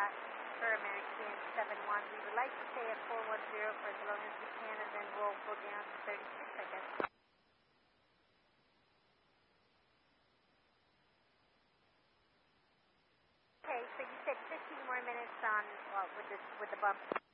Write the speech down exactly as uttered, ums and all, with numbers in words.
uh, for American seven one. We would like to stay at four one zero for as long as we can, and then we'll go down to thirty-six, I guess. Okay, so you said fifteen more minutes on, well, with the, with the bump.